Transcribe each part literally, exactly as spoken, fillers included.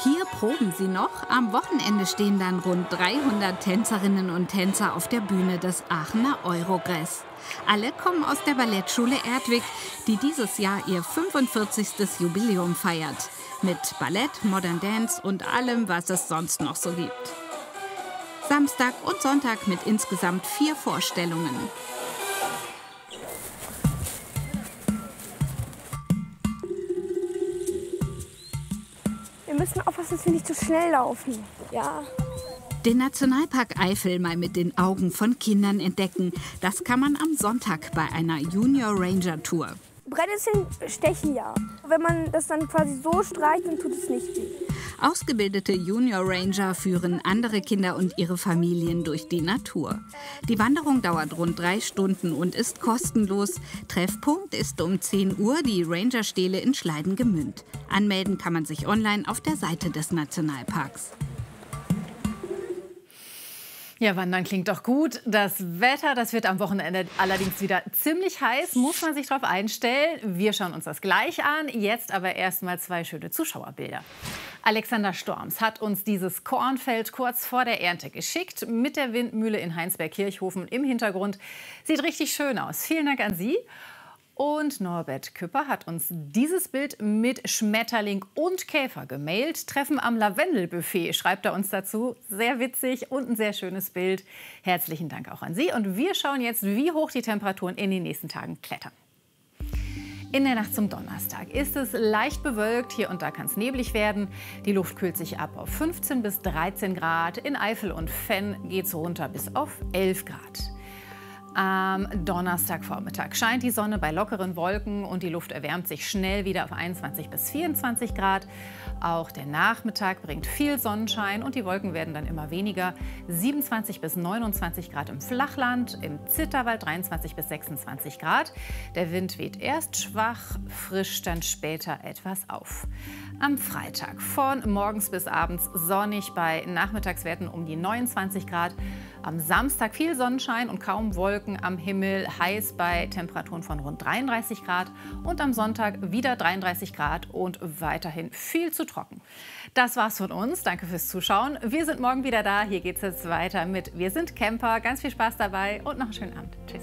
Hier proben sie noch. Am Wochenende stehen dann rund dreihundert Tänzerinnen und Tänzer auf der Bühne des Aachener Eurogress. Alle kommen aus der Ballettschule Erdwig, die dieses Jahr ihr fünfundvierzigstes Jubiläum feiert. Mit Ballett, Modern Dance und allem, was es sonst noch so gibt. Samstag und Sonntag mit insgesamt vier Vorstellungen. Wir müssen aufpassen, dass wir nicht zu schnell laufen. Ja. Den Nationalpark Eifel mal mit den Augen von Kindern entdecken. Das kann man am Sonntag bei einer Junior Ranger Tour. Brennnesseln stechen ja. Wenn man das dann quasi so streicht, dann tut es nicht weh. Ausgebildete Junior Ranger führen andere Kinder und ihre Familien durch die Natur. Die Wanderung dauert rund drei Stunden und ist kostenlos. Treffpunkt ist um zehn Uhr die Rangerstele in Schleidengemünd. Anmelden kann man sich online auf der Seite des Nationalparks. Ja, wandern klingt doch gut. Das Wetter, das wird am Wochenende allerdings wieder ziemlich heiß. Muss man sich darauf einstellen. Wir schauen uns das gleich an. Jetzt aber erst mal zwei schöne Zuschauerbilder. Alexander Storms hat uns dieses Kornfeld kurz vor der Ernte geschickt. Mit der Windmühle in Heinsberg-Kirchhofen im Hintergrund. Sieht richtig schön aus. Vielen Dank an Sie. Und Norbert Küpper hat uns dieses Bild mit Schmetterling und Käfer gemailt. Treffen am Lavendelbuffet, schreibt er uns dazu. Sehr witzig und ein sehr schönes Bild. Herzlichen Dank auch an Sie. Und wir schauen jetzt, wie hoch die Temperaturen in den nächsten Tagen klettern. In der Nacht zum Donnerstag ist es leicht bewölkt. Hier und da kann es neblig werden. Die Luft kühlt sich ab auf fünfzehn bis dreizehn Grad. In Eifel und Venn geht es runter bis auf elf Grad. Am Donnerstagvormittag scheint die Sonne bei lockeren Wolken und die Luft erwärmt sich schnell wieder auf einundzwanzig bis vierundzwanzig Grad. Auch der Nachmittag bringt viel Sonnenschein und die Wolken werden dann immer weniger. siebenundzwanzig bis neunundzwanzig Grad im Flachland, im Zitterwald dreiundzwanzig bis sechsundzwanzig Grad. Der Wind weht erst schwach, frischt dann später etwas auf. Am Freitag von morgens bis abends sonnig bei Nachmittagswerten um die neunundzwanzig Grad. Am Samstag viel Sonnenschein und kaum Wolken am Himmel, heiß bei Temperaturen von rund dreiunddreißig Grad. Und am Sonntag wieder dreiunddreißig Grad und weiterhin viel zu trocken. Das war's von uns. Danke fürs Zuschauen. Wir sind morgen wieder da. Hier geht's jetzt weiter mit Wir sind Camper. Ganz viel Spaß dabei und noch einen schönen Abend. Tschüss.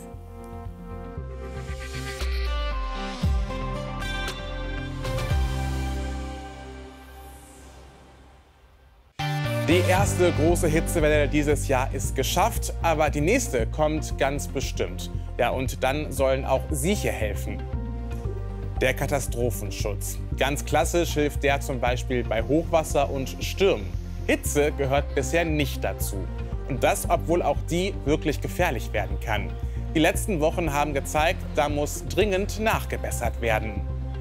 Die erste große Hitzewelle dieses Jahr ist geschafft, aber die nächste kommt ganz bestimmt. Ja, und dann sollen auch Sie hier helfen. Der Katastrophenschutz. Ganz klassisch hilft der zum Beispiel bei Hochwasser und Stürmen. Hitze gehört bisher nicht dazu. Und das, obwohl auch die wirklich gefährlich werden kann. Die letzten Wochen haben gezeigt, da muss dringend nachgebessert werden.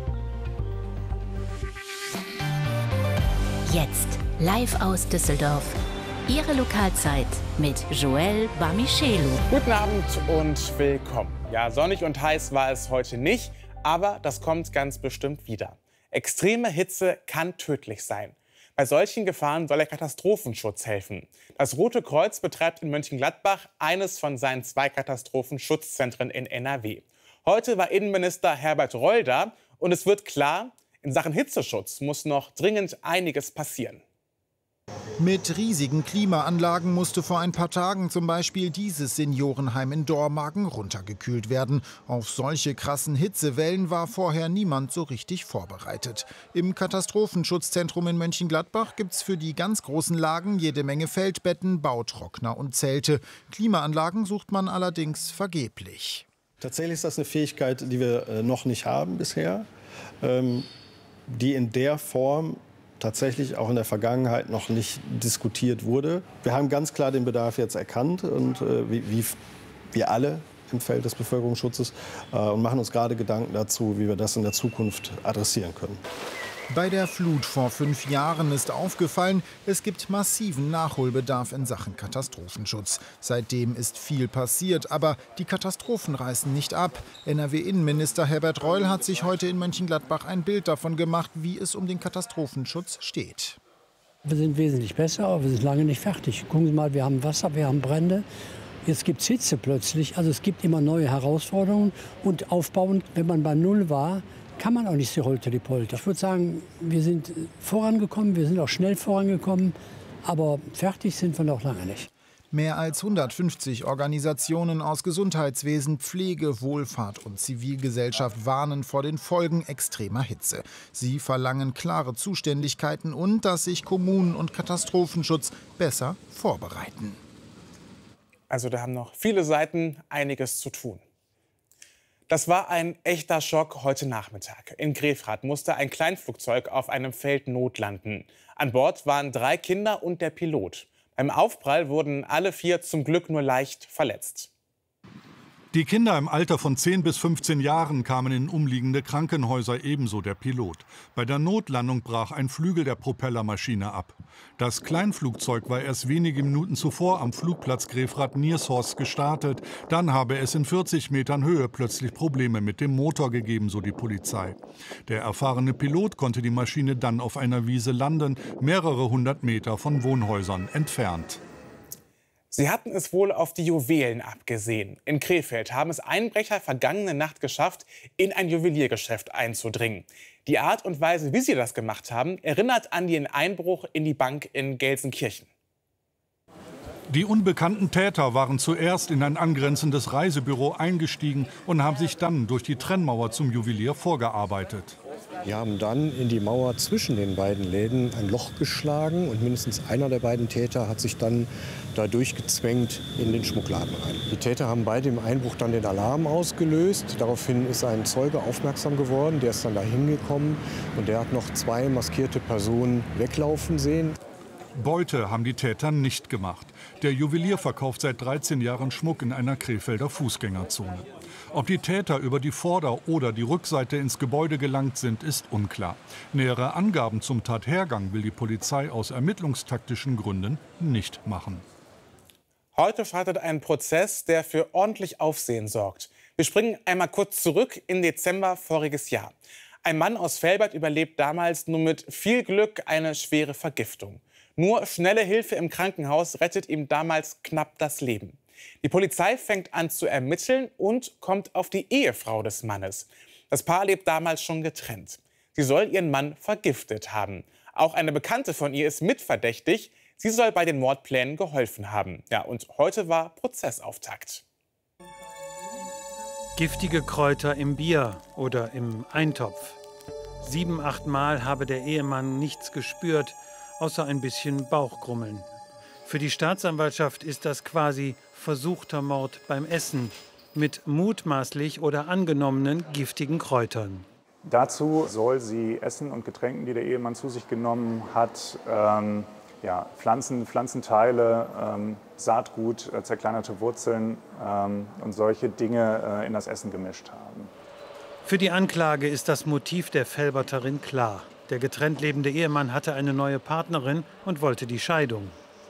Jetzt live aus Düsseldorf. Ihre Lokalzeit mit Joel Bamichelu. Guten Abend und willkommen. Ja, sonnig und heiß war es heute nicht, aber das kommt ganz bestimmt wieder. Extreme Hitze kann tödlich sein. Bei solchen Gefahren soll der Katastrophenschutz helfen. Das Rote Kreuz betreibt in Mönchengladbach eines von seinen zwei Katastrophenschutzzentren in N R W. Heute war Innenminister Herbert Reul da und es wird klar, in Sachen Hitzeschutz muss noch dringend einiges passieren. Mit riesigen Klimaanlagen musste vor ein paar Tagen zum Beispiel dieses Seniorenheim in Dormagen runtergekühlt werden. Auf solche krassen Hitzewellen war vorher niemand so richtig vorbereitet. Im Katastrophenschutzzentrum in Mönchengladbach gibt es für die ganz großen Lagen jede Menge Feldbetten, Bautrockner und Zelte. Klimaanlagen sucht man allerdings vergeblich. Tatsächlich ist das eine Fähigkeit, die wir äh, noch nicht haben bisher, ähm, die in der Form tatsächlich auch in der Vergangenheit noch nicht diskutiert wurde. Wir haben ganz klar den Bedarf jetzt erkannt und äh, wie, wie wir alle im Feld des Bevölkerungsschutzes äh, und machen uns gerade Gedanken dazu, wie wir das in der Zukunft adressieren können. Bei der Flut vor fünf Jahren ist aufgefallen, es gibt massiven Nachholbedarf in Sachen Katastrophenschutz. Seitdem ist viel passiert, aber die Katastrophen reißen nicht ab. N R W-Innenminister Herbert Reul hat sich heute in Mönchengladbach ein Bild davon gemacht, wie es um den Katastrophenschutz steht. Wir sind wesentlich besser, aber wir sind lange nicht fertig. Gucken Sie mal, wir haben Wasser, wir haben Brände. Jetzt gibt es Hitze plötzlich. Also es gibt immer neue Herausforderungen. Und aufbauend, wenn man bei Null war, kann man auch nicht so holter-die-polter. Ich würde sagen, wir sind vorangekommen, wir sind auch schnell vorangekommen, aber fertig sind wir noch lange nicht. Mehr als hundertfünfzig Organisationen aus Gesundheitswesen, Pflege, Wohlfahrt und Zivilgesellschaft warnen vor den Folgen extremer Hitze. Sie verlangen klare Zuständigkeiten und dass sich Kommunen und Katastrophenschutz besser vorbereiten. Also da haben noch viele Seiten einiges zu tun. Das war ein echter Schock heute Nachmittag. In Grefrath musste ein Kleinflugzeug auf einem Feld notlanden. An Bord waren drei Kinder und der Pilot. Beim Aufprall wurden alle vier zum Glück nur leicht verletzt. Die Kinder im Alter von zehn bis fünfzehn Jahren kamen in umliegende Krankenhäuser, ebenso der Pilot. Bei der Notlandung brach ein Flügel der Propellermaschine ab. Das Kleinflugzeug war erst wenige Minuten zuvor am Flugplatz Grefrath-Niersholz gestartet. Dann habe es in vierzig Metern Höhe plötzlich Probleme mit dem Motor gegeben, so die Polizei. Der erfahrene Pilot konnte die Maschine dann auf einer Wiese landen, mehrere hundert Meter von Wohnhäusern entfernt. Sie hatten es wohl auf die Juwelen abgesehen. In Krefeld haben es Einbrecher vergangene Nacht geschafft, in ein Juweliergeschäft einzudringen. Die Art und Weise, wie sie das gemacht haben, erinnert an den Einbruch in die Bank in Gelsenkirchen. Die unbekannten Täter waren zuerst in ein angrenzendes Reisebüro eingestiegen und haben sich dann durch die Trennmauer zum Juwelier vorgearbeitet. Wir haben dann in die Mauer zwischen den beiden Läden ein Loch geschlagen und mindestens einer der beiden Täter hat sich dann da durchgezwängt in den Schmuckladen rein. Die Täter haben bei dem Einbruch dann den Alarm ausgelöst. Daraufhin ist ein Zeuge aufmerksam geworden, der ist dann da hingekommen und der hat noch zwei maskierte Personen weglaufen sehen. Beute haben die Täter nicht gemacht. Der Juwelier verkauft seit dreizehn Jahren Schmuck in einer Krefelder Fußgängerzone. Ob die Täter über die Vorder- oder die Rückseite ins Gebäude gelangt sind, ist unklar. Nähere Angaben zum Tathergang will die Polizei aus ermittlungstaktischen Gründen nicht machen. Heute startet ein Prozess, der für ordentlich Aufsehen sorgt. Wir springen einmal kurz zurück in Dezember voriges Jahr. Ein Mann aus Velbert überlebt damals nur mit viel Glück eine schwere Vergiftung. Nur schnelle Hilfe im Krankenhaus rettet ihm damals knapp das Leben. Die Polizei fängt an zu ermitteln und kommt auf die Ehefrau des Mannes. Das Paar lebt damals schon getrennt. Sie soll ihren Mann vergiftet haben. Auch eine Bekannte von ihr ist mitverdächtig. Sie soll bei den Mordplänen geholfen haben. Ja, und heute war Prozessauftakt. Giftige Kräuter im Bier oder im Eintopf. Sieben, acht Mal habe der Ehemann nichts gespürt, außer ein bisschen Bauchgrummeln. Für die Staatsanwaltschaft ist das quasi versuchter Mord beim Essen mit mutmaßlich oder angenommenen giftigen Kräutern. Dazu soll sie Essen und Getränken, die der Ehemann zu sich genommen hat, ähm, ja, Pflanzen, Pflanzenteile, ähm, Saatgut, äh, zerkleinerte Wurzeln ähm, und solche Dinge äh, in das Essen gemischt haben. Für die Anklage ist das Motiv der Velberterin klar. Der getrennt lebende Ehemann hatte eine neue Partnerin und wollte die Scheidung.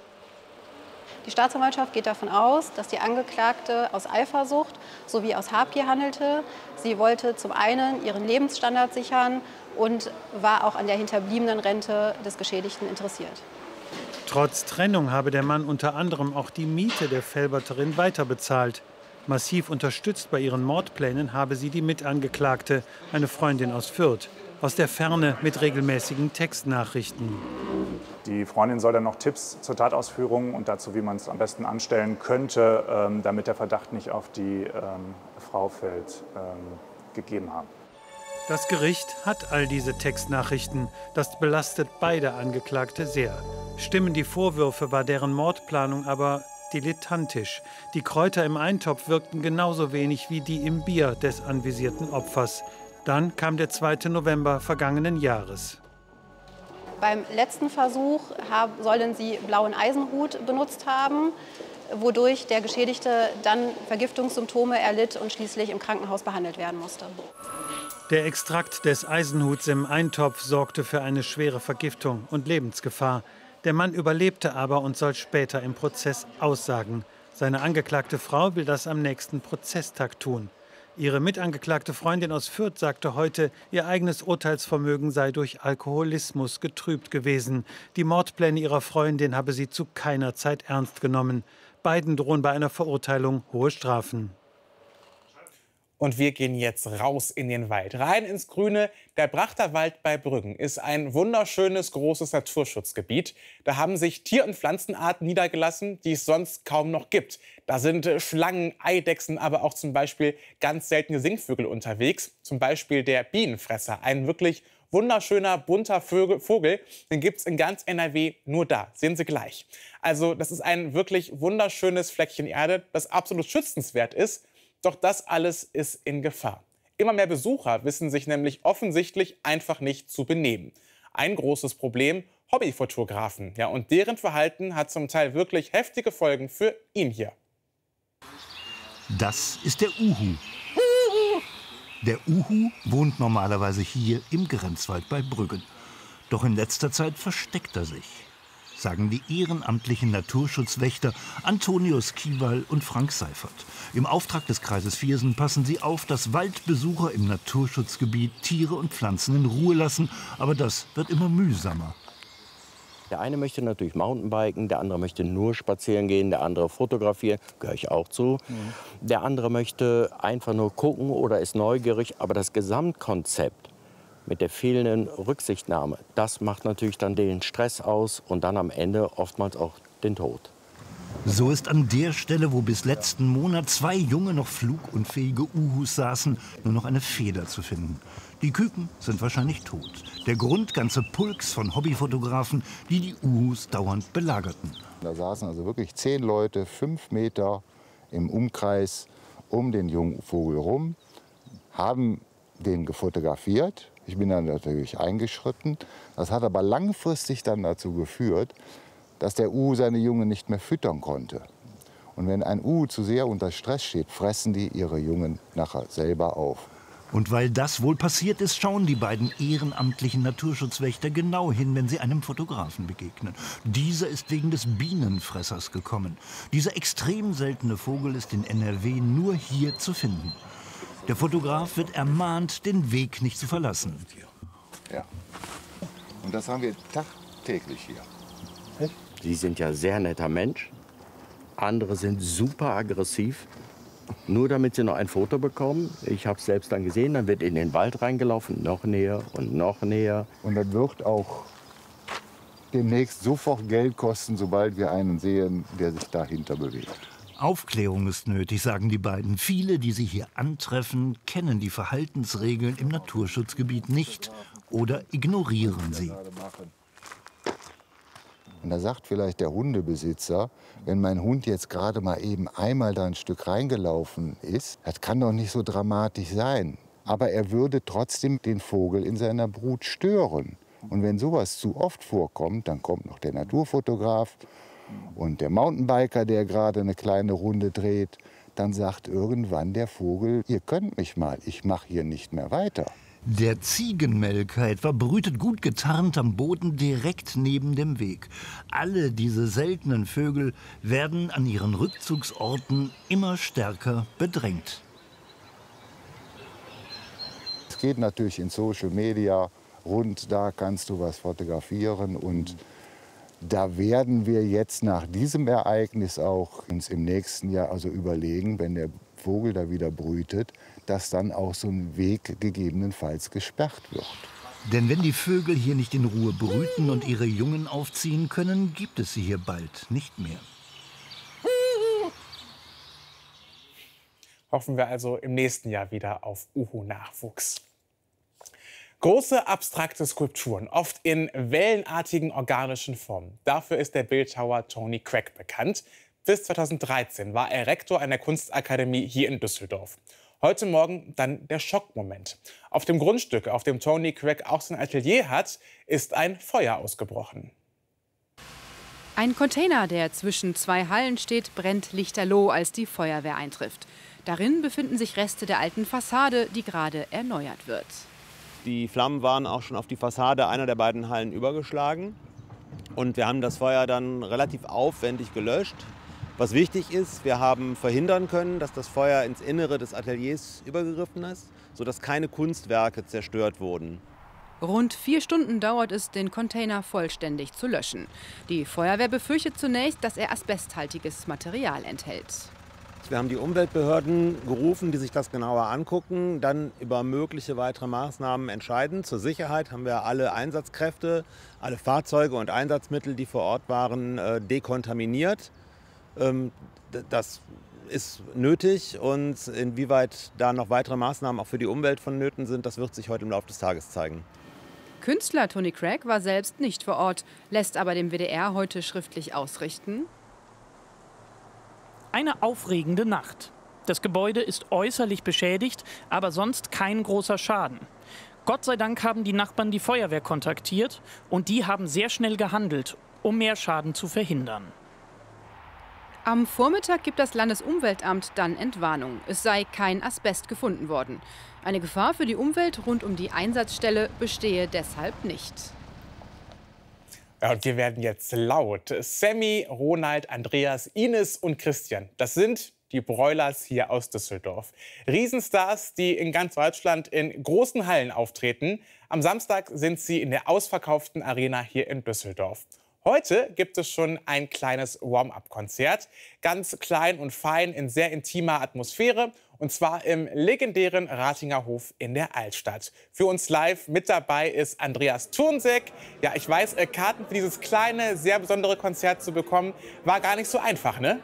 Die Staatsanwaltschaft geht davon aus, dass die Angeklagte aus Eifersucht sowie aus Habgier handelte. Sie wollte zum einen ihren Lebensstandard sichern und war auch an der hinterbliebenen Rente des Geschädigten interessiert. Trotz Trennung habe der Mann unter anderem auch die Miete der Velberterin weiterbezahlt. Massiv unterstützt bei ihren Mordplänen habe sie die Mitangeklagte, eine Freundin aus Fürth, aus der Ferne mit regelmäßigen Textnachrichten. Die Freundin soll dann noch Tipps zur Tatausführung und dazu, wie man es am besten anstellen könnte, ähm, damit der Verdacht nicht auf die ähm, Frau fällt, ähm, gegeben haben. Das Gericht hat all diese Textnachrichten. Das belastet beide Angeklagte sehr. Stimmen die Vorwürfe, war deren Mordplanung aber dilettantisch. Die Kräuter im Eintopf wirkten genauso wenig wie die im Bier des anvisierten Opfers. Dann kam der zweite November vergangenen Jahres. Beim letzten Versuch haben, sollen sie blauen Eisenhut benutzt haben, wodurch der Geschädigte dann Vergiftungssymptome erlitt und schließlich im Krankenhaus behandelt werden musste. Der Extrakt des Eisenhuts im Eintopf sorgte für eine schwere Vergiftung und Lebensgefahr. Der Mann überlebte aber und soll später im Prozess aussagen. Seine angeklagte Frau will das am nächsten Prozesstag tun. Ihre mitangeklagte Freundin aus Fürth sagte heute, ihr eigenes Urteilsvermögen sei durch Alkoholismus getrübt gewesen. Die Mordpläne ihrer Freundin habe sie zu keiner Zeit ernst genommen. Beiden drohen bei einer Verurteilung hohe Strafen. Und wir gehen jetzt raus in den Wald, rein ins Grüne. Der Brachterwald bei Brüggen ist ein wunderschönes, großes Naturschutzgebiet. Da haben sich Tier- und Pflanzenarten niedergelassen, die es sonst kaum noch gibt. Da sind Schlangen, Eidechsen, aber auch zum Beispiel ganz seltene Singvögel unterwegs. Zum Beispiel der Bienenfresser, ein wirklich wunderschöner, bunter Vogel. Den gibt es in ganz N R W nur da. Sehen Sie gleich. Also das ist ein wirklich wunderschönes Fleckchen Erde, das absolut schützenswert ist. Doch das alles ist in Gefahr. Immer mehr Besucher wissen sich nämlich offensichtlich einfach nicht zu benehmen. Ein großes Problem: Hobbyfotografen. Ja, und deren Verhalten hat zum Teil wirklich heftige Folgen für ihn hier. Das ist der Uhu. Der Uhu wohnt normalerweise hier im Grenzwald bei Brüggen. Doch in letzter Zeit versteckt er sich, sagen die ehrenamtlichen Naturschutzwächter Antonius Kiewal und Frank Seifert. Im Auftrag des Kreises Viersen passen sie auf, dass Waldbesucher im Naturschutzgebiet Tiere und Pflanzen in Ruhe lassen. Aber das wird immer mühsamer. Der eine möchte natürlich Mountainbiken, der andere möchte nur spazieren gehen, der andere fotografieren, gehöre ich auch zu. Mhm. Der andere möchte einfach nur gucken oder ist neugierig. Aber das Gesamtkonzept mit der fehlenden Rücksichtnahme, das macht natürlich dann den Stress aus und dann am Ende oftmals auch den Tod. So ist an der Stelle, wo bis letzten Monat zwei junge, noch flugunfähige Uhus saßen, nur noch eine Feder zu finden. Die Küken sind wahrscheinlich tot. Der Grund: ganze Pulks von Hobbyfotografen, die die Uhus dauernd belagerten. Da saßen also wirklich zehn Leute, fünf Meter im Umkreis um den jungen Vogel rum, haben den gefotografiert. Ich bin dann natürlich eingeschritten. Das hat aber langfristig dann dazu geführt, dass der Uhu seine Jungen nicht mehr füttern konnte. Und wenn ein Uhu zu sehr unter Stress steht, fressen die ihre Jungen nachher selber auf. Und weil das wohl passiert ist, schauen die beiden ehrenamtlichen Naturschutzwächter genau hin, wenn sie einem Fotografen begegnen. Dieser ist wegen des Bienenfressers gekommen. Dieser extrem seltene Vogel ist in N R W nur hier zu finden. Der Fotograf wird ermahnt, den Weg nicht zu verlassen. Ja. Und das haben wir tagtäglich hier. Sie sind ja sehr netter Mensch. Andere sind super aggressiv. Nur damit sie noch ein Foto bekommen. Ich habe es selbst dann gesehen, dann wird in den Wald reingelaufen, noch näher und noch näher. Und das wird auch demnächst sofort Geld kosten, sobald wir einen sehen, der sich dahinter bewegt. Aufklärung ist nötig, sagen die beiden. Viele, die sie hier antreffen, kennen die Verhaltensregeln im Naturschutzgebiet nicht oder ignorieren sie. Und da sagt vielleicht der Hundebesitzer, wenn mein Hund jetzt gerade mal eben einmal da ein Stück reingelaufen ist, das kann doch nicht so dramatisch sein. Aber er würde trotzdem den Vogel in seiner Brut stören. Und wenn sowas zu oft vorkommt, dann kommt noch der Naturfotograf und der Mountainbiker, der gerade eine kleine Runde dreht. Dann sagt irgendwann der Vogel: Ihr könnt mich mal, ich mache hier nicht mehr weiter. Der Ziegenmelker etwa brütet gut getarnt am Boden direkt neben dem Weg. Alle diese seltenen Vögel werden an ihren Rückzugsorten immer stärker bedrängt. Es geht natürlich in Social Media rund, da kannst du was fotografieren. Und da werden wir jetzt nach diesem Ereignis auch uns im nächsten Jahr also überlegen, wenn der Vogel da wieder brütet, dass dann auch so ein Weg gegebenenfalls gesperrt wird. Denn wenn die Vögel hier nicht in Ruhe brüten und ihre Jungen aufziehen können, gibt es sie hier bald nicht mehr. Hoffen wir also im nächsten Jahr wieder auf Uhu-Nachwuchs. Große abstrakte Skulpturen, oft in wellenartigen organischen Formen. Dafür ist der Bildhauer Tony Craig bekannt. Bis zweitausenddreizehn war er Rektor einer Kunstakademie hier in Düsseldorf. Heute Morgen dann der Schockmoment. Auf dem Grundstück, auf dem Tony Craig auch sein Atelier hat, ist ein Feuer ausgebrochen. Ein Container, der zwischen zwei Hallen steht, brennt lichterloh, als die Feuerwehr eintrifft. Darin befinden sich Reste der alten Fassade, die gerade erneuert wird. Die Flammen waren auch schon auf die Fassade einer der beiden Hallen übergeschlagen. Und wir haben das Feuer dann relativ aufwendig gelöscht. Was wichtig ist, wir haben verhindern können, dass das Feuer ins Innere des Ateliers übergegriffen ist, sodass keine Kunstwerke zerstört wurden. Rund vier Stunden dauert es, den Container vollständig zu löschen. Die Feuerwehr befürchtet zunächst, dass er asbesthaltiges Material enthält. Wir haben die Umweltbehörden gerufen, die sich das genauer angucken, dann über mögliche weitere Maßnahmen entscheiden. Zur Sicherheit haben wir alle Einsatzkräfte, alle Fahrzeuge und Einsatzmittel, die vor Ort waren, dekontaminiert. Das ist nötig, und inwieweit da noch weitere Maßnahmen auch für die Umwelt vonnöten sind, das wird sich heute im Laufe des Tages zeigen. Künstler Tony Craig war selbst nicht vor Ort, lässt aber dem W D R heute schriftlich ausrichten: Eine aufregende Nacht. Das Gebäude ist äußerlich beschädigt, aber sonst kein großer Schaden. Gott sei Dank haben die Nachbarn die Feuerwehr kontaktiert, und die haben sehr schnell gehandelt, um mehr Schaden zu verhindern. Am Vormittag gibt das Landesumweltamt dann Entwarnung. Es sei kein Asbest gefunden worden. Eine Gefahr für die Umwelt rund um die Einsatzstelle bestehe deshalb nicht. Ja, und wir werden jetzt laut. Sammy, Ronald, Andreas, Ines und Christian, das sind die Broilers hier aus Düsseldorf. Riesenstars, die in ganz Deutschland in großen Hallen auftreten. Am Samstag sind sie in der ausverkauften Arena hier in Düsseldorf. Heute gibt es schon ein kleines Warm-up-Konzert, ganz klein und fein in sehr intimer Atmosphäre, und zwar im legendären Ratinger Hof in der Altstadt. Für uns live mit dabei ist Andreas Thurnsek. Ja, ich weiß, Karten für dieses kleine, sehr besondere Konzert zu bekommen, war gar nicht so einfach, ne?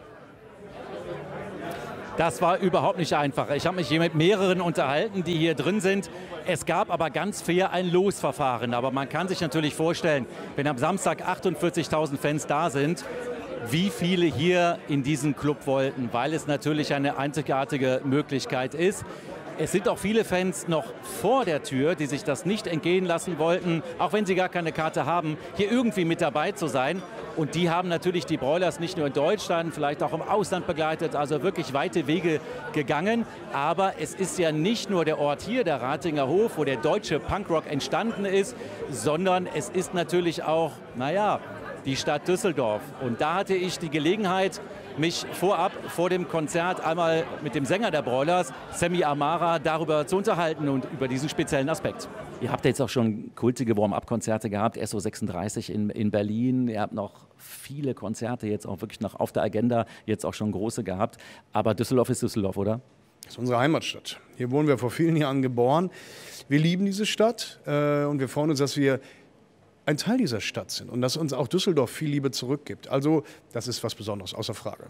Das war überhaupt nicht einfach. Ich habe mich hier mit mehreren unterhalten, die hier drin sind. Es gab aber ganz fair ein Losverfahren. Aber man kann sich natürlich vorstellen, wenn am Samstag achtundvierzigtausend Fans da sind, wie viele hier in diesen Club wollten, weil es natürlich eine einzigartige Möglichkeit ist. Es sind auch viele Fans noch vor der Tür, die sich das nicht entgehen lassen wollten, auch wenn sie gar keine Karte haben, hier irgendwie mit dabei zu sein. Und die haben natürlich die Broilers nicht nur in Deutschland, vielleicht auch im Ausland begleitet, also wirklich weite Wege gegangen. Aber es ist ja nicht nur der Ort hier, der Ratinger Hof, wo der deutsche Punkrock entstanden ist, sondern es ist natürlich auch, naja, die Stadt Düsseldorf. Und da hatte ich die Gelegenheit, mich vorab, vor dem Konzert, einmal mit dem Sänger der Broilers, Sammy Amara, darüber zu unterhalten und über diesen speziellen Aspekt. Ihr habt jetzt auch schon kultige Warm-up-Konzerte gehabt, S O sechsunddreißig in, in Berlin. Ihr habt noch viele Konzerte jetzt auch wirklich noch auf der Agenda, jetzt auch schon große gehabt. Aber Düsseldorf ist Düsseldorf, oder? Das ist unsere Heimatstadt. Hier wurden wir vor vielen Jahren geboren. Wir lieben diese Stadt äh, und wir freuen uns, dass wir ein Teil dieser Stadt sind und dass uns auch Düsseldorf viel Liebe zurückgibt. Also das ist was Besonderes, außer Frage.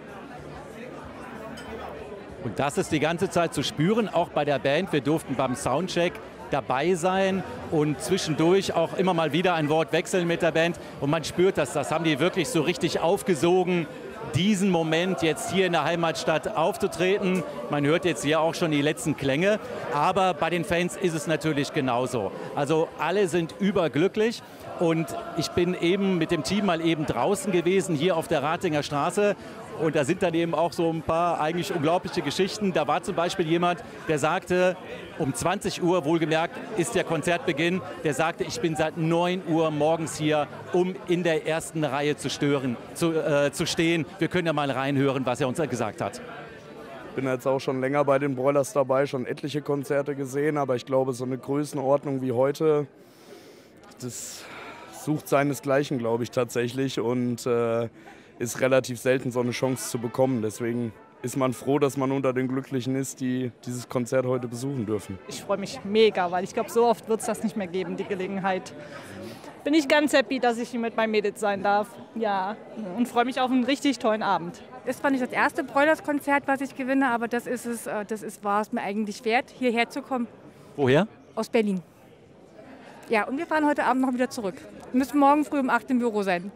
Und das ist die ganze Zeit zu spüren, auch bei der Band. Wir durften beim Soundcheck dabei sein und zwischendurch auch immer mal wieder ein Wort wechseln mit der Band. Und man spürt das, das haben die wirklich so richtig aufgesogen, diesen Moment jetzt hier in der Heimatstadt aufzutreten. Man hört jetzt hier auch schon die letzten Klänge, aber bei den Fans ist es natürlich genauso. Also alle sind überglücklich, und ich bin eben mit dem Team mal eben draußen gewesen, hier auf der Ratinger Straße. Und da sind dann eben auch so ein paar eigentlich unglaubliche Geschichten. Da war zum Beispiel jemand, der sagte, um zwanzig Uhr, wohlgemerkt, ist der Konzertbeginn. Der sagte, ich bin seit neun Uhr morgens hier, um in der ersten Reihe zu, stören, zu, äh, zu stehen. Wir können ja mal reinhören, was er uns gesagt hat. Ich bin jetzt auch schon länger bei den Broilers dabei, schon etliche Konzerte gesehen. Aber ich glaube, so eine Größenordnung wie heute, das sucht seinesgleichen, glaube ich, tatsächlich. Und äh, ist relativ selten, so eine Chance zu bekommen. Deswegen ist man froh, dass man unter den Glücklichen ist, die dieses Konzert heute besuchen dürfen. Ich freue mich mega, weil ich glaube, so oft wird es das nicht mehr geben, die Gelegenheit. Bin ich ganz happy, dass ich hier mit meinem Mädels sein darf. Ja, und freue mich auf einen richtig tollen Abend. Das war nicht das erste Broilers-Konzert, was ich gewinne, aber das ist es, das ist, war es mir eigentlich wert, hierher zu kommen. Woher? Aus Berlin. Ja, und wir fahren heute Abend noch wieder zurück. Wir müssen morgen früh um acht im Büro sein.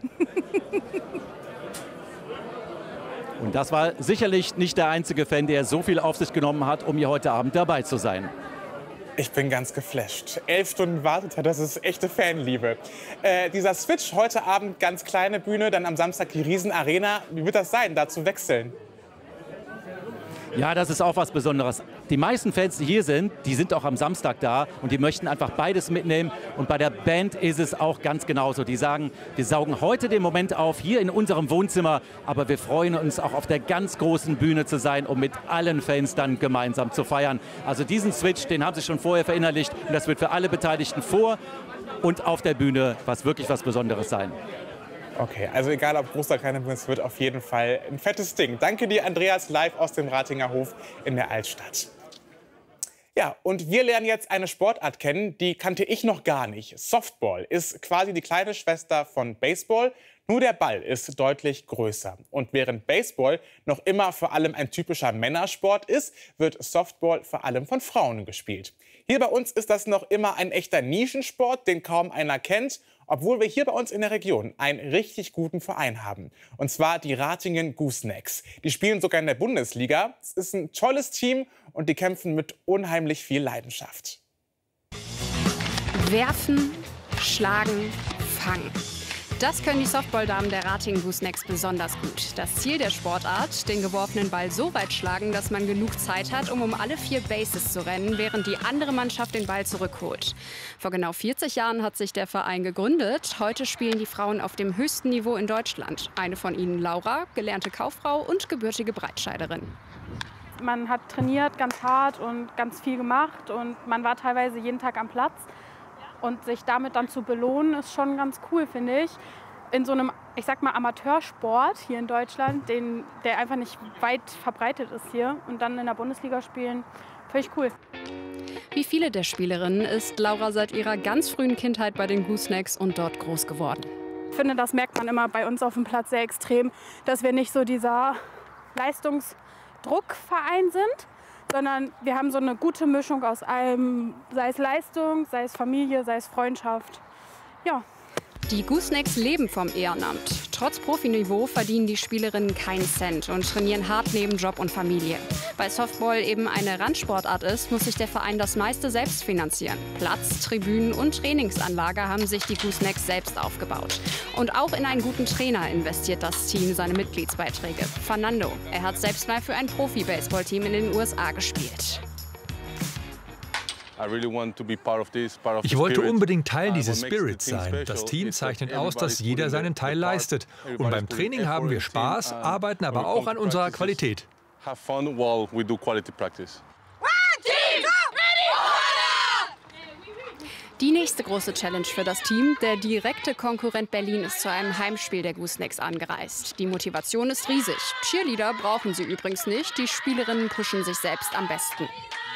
Und das war sicherlich nicht der einzige Fan, der so viel auf sich genommen hat, um hier heute Abend dabei zu sein. Ich bin ganz geflasht. Elf Stunden Wartezeit, das ist echte Fanliebe. Äh, dieser Switch, heute Abend ganz kleine Bühne, dann am Samstag die Riesenarena. Wie wird das sein, da zu wechseln? Ja, das ist auch was Besonderes. Die meisten Fans, die hier sind, die sind auch am Samstag da und die möchten einfach beides mitnehmen. Und bei der Band ist es auch ganz genauso. Die sagen, wir saugen heute den Moment auf, hier in unserem Wohnzimmer, aber wir freuen uns auch auf der ganz großen Bühne zu sein, um mit allen Fans dann gemeinsam zu feiern. Also diesen Switch, den haben sie schon vorher verinnerlicht, und das wird für alle Beteiligten vor und auf der Bühne was wirklich was Besonderes sein. Okay, also egal ob groß oder klein, es wird auf jeden Fall ein fettes Ding. Danke dir, Andreas, live aus dem Ratinger Hof in der Altstadt. Ja, und wir lernen jetzt eine Sportart kennen, die kannte ich noch gar nicht. Softball ist quasi die kleine Schwester von Baseball, nur der Ball ist deutlich größer. Und während Baseball noch immer vor allem ein typischer Männersport ist, wird Softball vor allem von Frauen gespielt. Hier bei uns ist das noch immer ein echter Nischensport, den kaum einer kennt, obwohl wir hier bei uns in der Region einen richtig guten Verein haben. Und zwar die Ratingen Goosenecks. Die spielen sogar in der Bundesliga. Es ist ein tolles Team und die kämpfen mit unheimlich viel Leidenschaft. Werfen, schlagen, fangen. Das können die Softballdamen der Ratingen Goosenecks besonders gut. Das Ziel der Sportart, den geworfenen Ball so weit schlagen, dass man genug Zeit hat, um um alle vier Bases zu rennen, während die andere Mannschaft den Ball zurückholt. Vor genau vierzig Jahren hat sich der Verein gegründet. Heute spielen die Frauen auf dem höchsten Niveau in Deutschland. Eine von ihnen, Laura, gelernte Kauffrau und gebürtige Breitscheiderin. Man hat trainiert ganz hart und ganz viel gemacht und man war teilweise jeden Tag am Platz. Und sich damit dann zu belohnen, ist schon ganz cool, finde ich. In so einem, ich sag mal, Amateursport hier in Deutschland, den, der einfach nicht weit verbreitet ist hier. Und dann in der Bundesliga spielen, finde ich cool. Wie viele der Spielerinnen ist Laura seit ihrer ganz frühen Kindheit bei den Goosenecks und dort groß geworden. Ich finde, das merkt man immer bei uns auf dem Platz sehr extrem, dass wir nicht so dieser Leistungsdruckverein sind, sondern wir haben so eine gute Mischung aus allem, sei es Leistung, sei es Familie, sei es Freundschaft. Ja. Die Goosenecks leben vom Ehrenamt. Trotz Profiniveau verdienen die Spielerinnen keinen Cent und trainieren hart neben Job und Familie. Weil Softball eben eine Randsportart ist, muss sich der Verein das meiste selbst finanzieren. Platz, Tribünen und Trainingsanlage haben sich die Goosenecks selbst aufgebaut. Und auch in einen guten Trainer investiert das Team seine Mitgliedsbeiträge. Fernando, er hat selbst mal für ein Profi-Baseball-Team in den U S A gespielt. Ich wollte unbedingt Teil dieses Spirits sein. Das Team zeichnet aus, dass jeder seinen Teil leistet. Und beim Training haben wir Spaß, arbeiten aber auch an unserer Qualität. Die nächste große Challenge für das Team, der direkte Konkurrent Berlin, ist zu einem Heimspiel der Goosenecks angereist. Die Motivation ist riesig. Cheerleader brauchen sie übrigens nicht, die Spielerinnen pushen sich selbst am besten.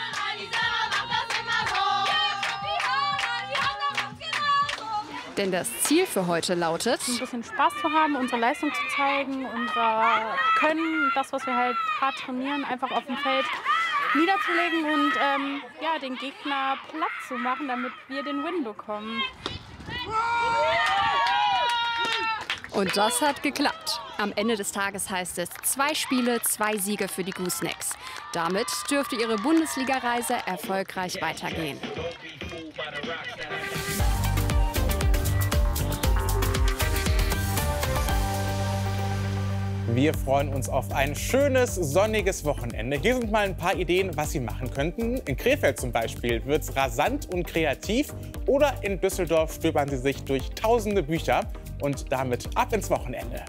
Denn das Ziel für heute lautet, ein bisschen Spaß zu haben, unsere Leistung zu zeigen, unser Können, das, was wir halt hart trainieren, einfach auf dem Feld niederzulegen und ähm, ja, den Gegner platt zu machen, damit wir den Win bekommen. Und das hat geklappt. Am Ende des Tages heißt es zwei Spiele, zwei Siege für die Goosenecks. Damit dürfte ihre Bundesliga-Reise erfolgreich weitergehen. Wir freuen uns auf ein schönes, sonniges Wochenende. Hier sind mal ein paar Ideen, was Sie machen könnten. In Krefeld zum Beispiel wird es rasant und kreativ. Oder in Düsseldorf stöbern Sie sich durch tausende Bücher. Und damit ab ins Wochenende.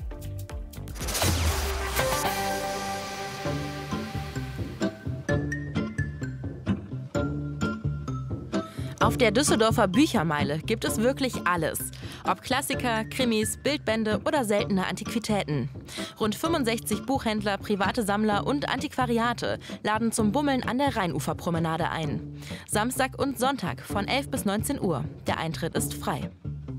Auf der Düsseldorfer Büchermeile gibt es wirklich alles. Ob Klassiker, Krimis, Bildbände oder seltene Antiquitäten. Rund fünfundsechzig Buchhändler, private Sammler und Antiquariate laden zum Bummeln an der Rheinuferpromenade ein. Samstag und Sonntag von elf bis neunzehn Uhr. Der Eintritt ist frei.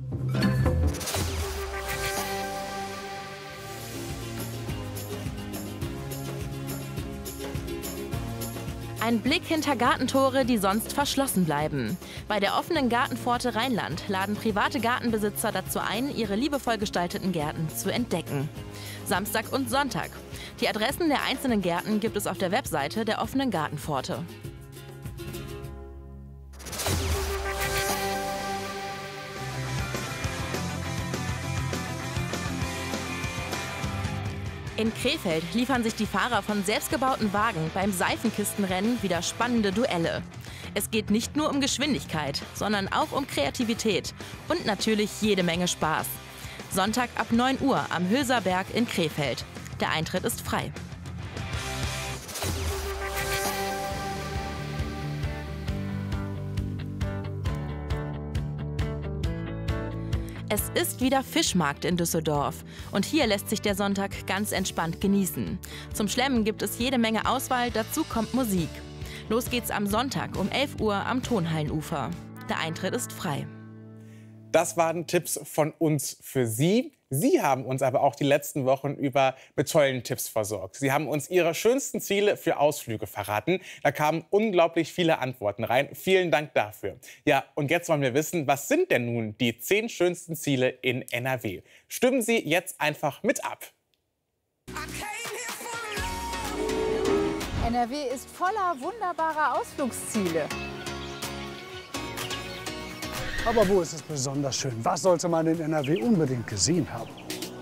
Ein Blick hinter Gartentore, die sonst verschlossen bleiben. Bei der offenen Gartenpforte Rheinland laden private Gartenbesitzer dazu ein, ihre liebevoll gestalteten Gärten zu entdecken. Samstag und Sonntag. Die Adressen der einzelnen Gärten gibt es auf der Webseite der offenen Gartenpforte. In Krefeld liefern sich die Fahrer von selbstgebauten Wagen beim Seifenkistenrennen wieder spannende Duelle. Es geht nicht nur um Geschwindigkeit, sondern auch um Kreativität und natürlich jede Menge Spaß. Sonntag ab neun Uhr am Hülser Berg in Krefeld. Der Eintritt ist frei. Es ist wieder Fischmarkt in Düsseldorf. Und hier lässt sich der Sonntag ganz entspannt genießen. Zum Schlemmen gibt es jede Menge Auswahl, dazu kommt Musik. Los geht's am Sonntag um elf Uhr am Tonhallenufer. Der Eintritt ist frei. Das waren Tipps von uns für Sie. Sie haben uns aber auch die letzten Wochen über mit tollen Tipps versorgt. Sie haben uns Ihre schönsten Ziele für Ausflüge verraten. Da kamen unglaublich viele Antworten rein. Vielen Dank dafür. Ja, und jetzt wollen wir wissen, was sind denn nun die zehn schönsten Ziele in N R W? Stimmen Sie jetzt einfach mit ab. N R W ist voller wunderbarer Ausflugsziele. Aber wo ist es besonders schön? Was sollte man in N R W unbedingt gesehen haben?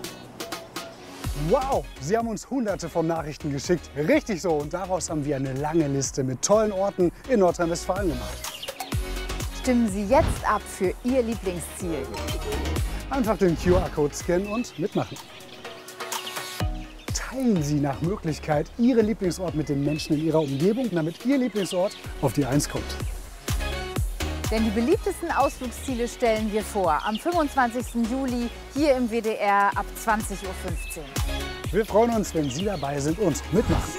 Wow, Sie haben uns hunderte von Nachrichten geschickt. Richtig so. Und daraus haben wir eine lange Liste mit tollen Orten in Nordrhein-Westfalen gemacht. Stimmen Sie jetzt ab für Ihr Lieblingsziel. Einfach den Q R-Code scannen und mitmachen. Teilen Sie nach Möglichkeit Ihren Lieblingsort mit den Menschen in Ihrer Umgebung, damit Ihr Lieblingsort auf die Eins kommt. Denn die beliebtesten Ausflugsziele stellen wir vor. Am fünfundzwanzigsten Juli hier im W D R ab zwanzig Uhr fünfzehn. Wir freuen uns, wenn Sie dabei sind und mitmachen.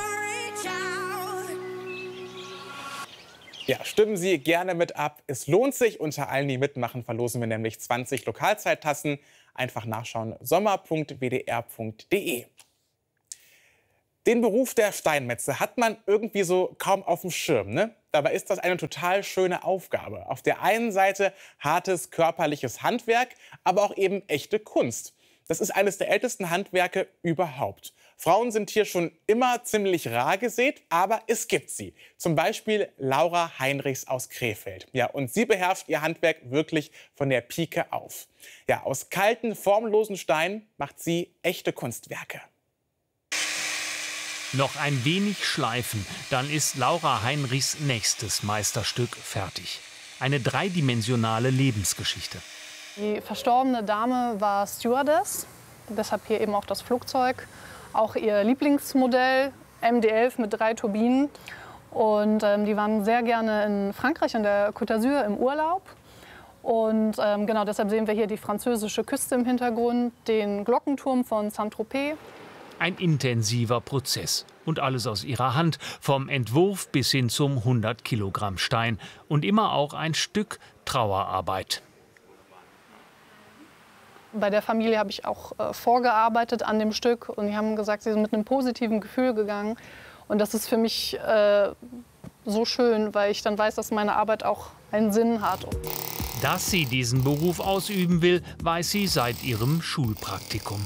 Ja, stimmen Sie gerne mit ab. Es lohnt sich. Unter allen, die mitmachen, verlosen wir nämlich zwanzig Lokalzeittassen. Einfach nachschauen, sommer punkt w d r punkt d e. Den Beruf der Steinmetze hat man irgendwie so kaum auf dem Schirm, ne? Dabei ist das eine total schöne Aufgabe. Auf der einen Seite hartes körperliches Handwerk, aber auch eben echte Kunst. Das ist eines der ältesten Handwerke überhaupt. Frauen sind hier schon immer ziemlich rar gesät, aber es gibt sie. Zum Beispiel Laura Heinrichs aus Krefeld. Ja, und sie beherrscht ihr Handwerk wirklich von der Pike auf. Ja, aus kalten, formlosen Steinen macht sie echte Kunstwerke. Noch ein wenig schleifen, dann ist Laura Heinrichs nächstes Meisterstück fertig. Eine dreidimensionale Lebensgeschichte. Die verstorbene Dame war Stewardess, deshalb hier eben auch das Flugzeug. Auch ihr Lieblingsmodell, M D elf mit drei Turbinen. Und ähm, die waren sehr gerne in Frankreich an der Côte d'Azur im Urlaub. Und ähm, genau deshalb sehen wir hier die französische Küste im Hintergrund, den Glockenturm von Saint-Tropez. Ein intensiver Prozess und alles aus ihrer Hand, vom Entwurf bis hin zum hundert Kilogramm Stein und immer auch ein Stück Trauerarbeit. Bei der Familie habe ich auch äh, vorgearbeitet an dem Stück und die haben gesagt, sie sind mit einem positiven Gefühl gegangen. Und das ist für mich äh, so schön, weil ich dann weiß, dass meine Arbeit auch einen Sinn hat. Dass sie diesen Beruf ausüben will, weiß sie seit ihrem Schulpraktikum.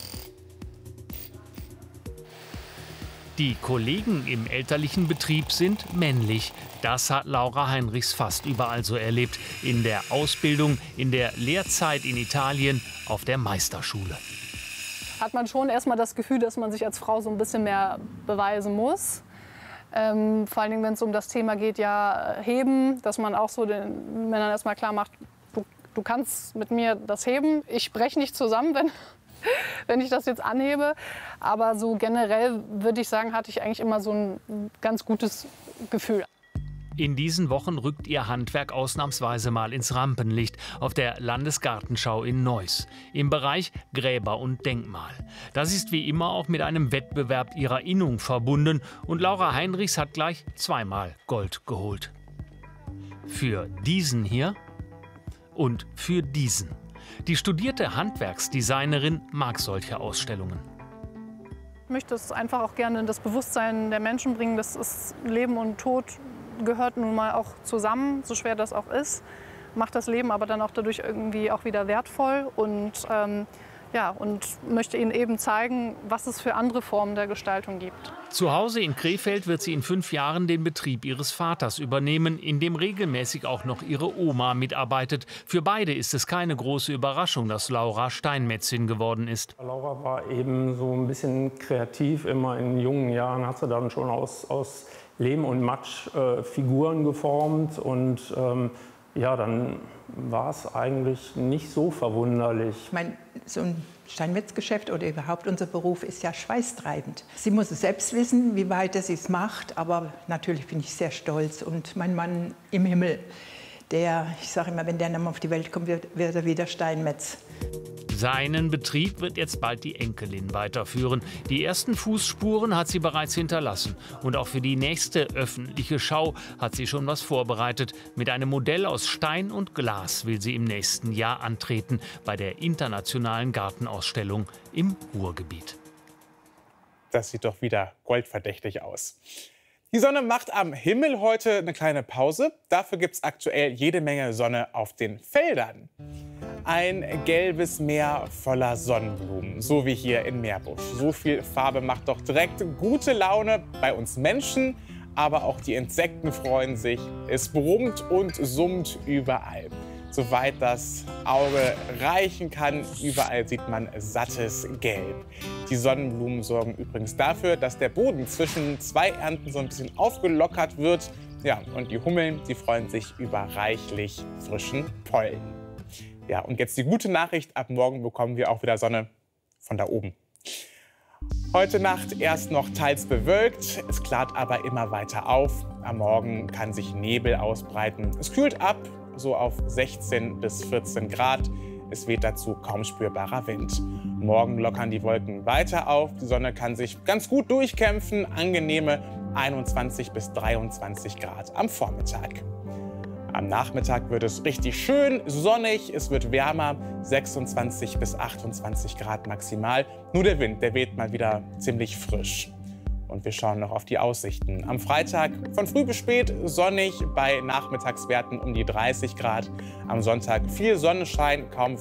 Die Kollegen im elterlichen Betrieb sind männlich. Das hat Laura Heinrichs fast überall so erlebt. In der Ausbildung, in der Lehrzeit in Italien, auf der Meisterschule. Hat man schon erstmal das Gefühl, dass man sich als Frau so ein bisschen mehr beweisen muss. Ähm, vor allen Dingen, wenn es um das Thema geht, ja, heben, dass man auch so den Männern erstmal klar macht, du, du kannst mit mir das heben. Ich breche nicht zusammen, wenn... wenn ich das jetzt anhebe. Aber so generell würde ich sagen, hatte ich eigentlich immer so ein ganz gutes Gefühl. In diesen Wochen rückt ihr Handwerk ausnahmsweise mal ins Rampenlicht auf der Landesgartenschau in Neuss im Bereich Gräber und Denkmal. Das ist wie immer auch mit einem Wettbewerb ihrer Innung verbunden und Laura Heinrichs hat gleich zweimal Gold geholt. Für diesen hier und für diesen. Die studierte Handwerksdesignerin mag solche Ausstellungen. Ich möchte es einfach auch gerne in das Bewusstsein der Menschen bringen, dass es Leben und Tod gehört nun mal auch zusammen, so schwer das auch ist. Macht das Leben aber dann auch dadurch irgendwie auch wieder wertvoll und, ähm, ja, und möchte ihnen eben zeigen, was es für andere Formen der Gestaltung gibt. Zu Hause in Krefeld wird sie in fünf Jahren den Betrieb ihres Vaters übernehmen, in dem regelmäßig auch noch ihre Oma mitarbeitet. Für beide ist es keine große Überraschung, dass Laura Steinmetzin geworden ist. Laura war eben so ein bisschen kreativ. Immer in jungen Jahren hat sie dann schon aus, aus Lehm und Matsch äh, Figuren geformt. Und ähm, ja, dann war es eigentlich nicht so verwunderlich. Ich meine, so ein Steinmetzgeschäft oder überhaupt unser Beruf ist ja schweißtreibend. Sie muss es selbst wissen, wie weit sie es macht, aber natürlich bin ich sehr stolz. Und mein Mann im Himmel, Der, ich sage immer, wenn der dann auf die Welt kommt, wird, wird er wieder Steinmetz. Seinen Betrieb wird jetzt bald die Enkelin weiterführen. Die ersten Fußspuren hat sie bereits hinterlassen. Und auch für die nächste öffentliche Schau hat sie schon was vorbereitet. Mit einem Modell aus Stein und Glas will sie im nächsten Jahr antreten bei der internationalen Gartenausstellung im Ruhrgebiet. Das sieht doch wieder goldverdächtig aus. Die Sonne macht am Himmel heute eine kleine Pause. Dafür gibt es aktuell jede Menge Sonne auf den Feldern. Ein gelbes Meer voller Sonnenblumen, so wie hier in Meerbusch. So viel Farbe macht doch direkt gute Laune bei uns Menschen, aber auch die Insekten freuen sich. Es brummt und summt überall. Soweit das Auge reichen kann, überall sieht man sattes Gelb. Die Sonnenblumen sorgen übrigens dafür, dass der Boden zwischen zwei Ernten so ein bisschen aufgelockert wird. Ja, und die Hummeln, die freuen sich über reichlich frischen Pollen. Ja, und jetzt die gute Nachricht, ab morgen bekommen wir auch wieder Sonne von da oben. Heute Nacht erst noch teils bewölkt, es klart aber immer weiter auf. Am Morgen kann sich Nebel ausbreiten. Es kühlt ab, so auf sechzehn bis vierzehn Grad. Es weht dazu kaum spürbarer Wind. Morgen lockern die Wolken weiter auf. Die Sonne kann sich ganz gut durchkämpfen. Angenehme einundzwanzig bis dreiundzwanzig Grad am Vormittag. Am Nachmittag wird es richtig schön sonnig, es wird wärmer, sechsundzwanzig bis achtundzwanzig Grad maximal. Nur der Wind, der weht mal wieder ziemlich frisch. Und wir schauen noch auf die Aussichten. Am Freitag von früh bis spät sonnig, bei Nachmittagswerten um die dreißig Grad. Am Sonntag viel Sonnenschein, kaum